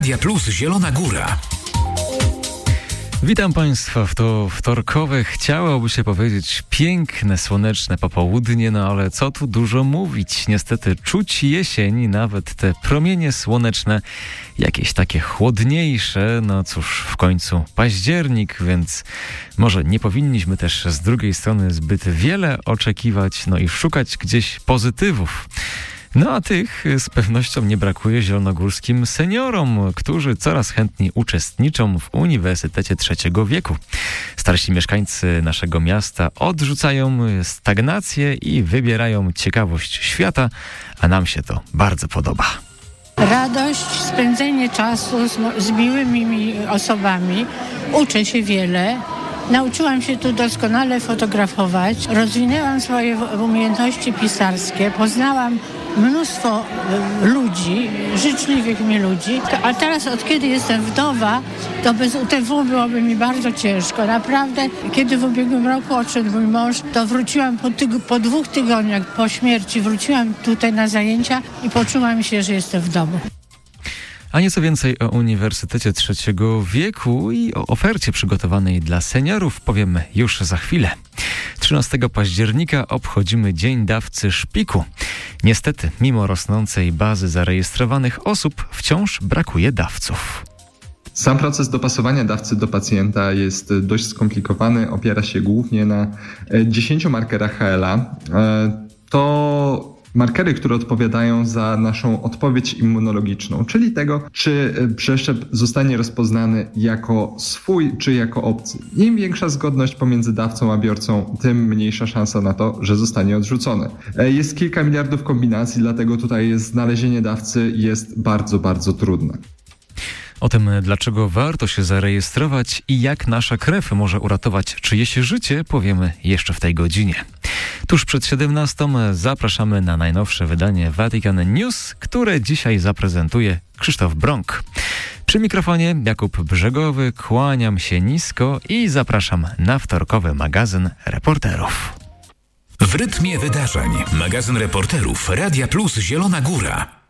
Radia Plus Zielona Góra. Witam Państwa w to wtorkowe, chciałoby się powiedzieć, piękne, słoneczne popołudnie, no ale co tu dużo mówić. Niestety czuć jesień, nawet te promienie słoneczne, jakieś takie chłodniejsze. No cóż, w końcu październik, więc może nie powinniśmy też z drugiej strony zbyt wiele oczekiwać, no i szukać gdzieś pozytywów. No a tych z pewnością nie brakuje zielonogórskim seniorom, którzy coraz chętniej uczestniczą w Uniwersytecie Trzeciego Wieku. Starsi mieszkańcy naszego miasta odrzucają stagnację i wybierają ciekawość świata, a nam się to bardzo podoba. Radość, spędzenie czasu z miłymi osobami. Uczę się wiele. Nauczyłam się tu doskonale fotografować. Rozwinęłam swoje umiejętności pisarskie. Poznałam mnóstwo ludzi, życzliwych mi ludzi. A teraz, od kiedy jestem wdowa, to bez UTW byłoby mi bardzo ciężko. Naprawdę, kiedy w ubiegłym roku odszedł mój mąż, to wróciłam po 2 tygodniach po śmierci. Wróciłam tutaj na zajęcia i poczułam się, że jestem w domu. A nieco więcej o Uniwersytecie Trzeciego Wieku i o ofercie przygotowanej dla seniorów powiemy już za chwilę. 13 października obchodzimy Dzień Dawcy Szpiku. Niestety, mimo rosnącej bazy zarejestrowanych osób, wciąż brakuje dawców. Sam proces dopasowania dawcy do pacjenta jest dość skomplikowany. Opiera się głównie na 10 markerach HLA. To markery, które odpowiadają za naszą odpowiedź immunologiczną, czyli tego, czy przeszczep zostanie rozpoznany jako swój, czy jako obcy. Im większa zgodność pomiędzy dawcą a biorcą, tym mniejsza szansa na to, że zostanie odrzucony. Jest kilka miliardów kombinacji, dlatego tutaj znalezienie dawcy jest bardzo, bardzo trudne. O tym, dlaczego warto się zarejestrować i jak nasza krew może uratować czyjeś życie, powiemy jeszcze w tej godzinie. Tuż przed 17 zapraszamy na najnowsze wydanie Vatican News, które dzisiaj zaprezentuje Krzysztof Brąk. Przy mikrofonie Jakub Brzegowy, kłaniam się nisko i zapraszam na wtorkowy magazyn reporterów. W rytmie wydarzeń magazyn reporterów Radia Plus Zielona Góra.